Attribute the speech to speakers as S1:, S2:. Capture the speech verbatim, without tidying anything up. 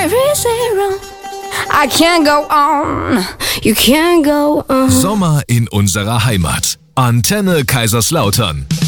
S1: very zero. I can't go on, you can't go on.
S2: Sommer in unserer Heimat. Antenne Kaiserslautern.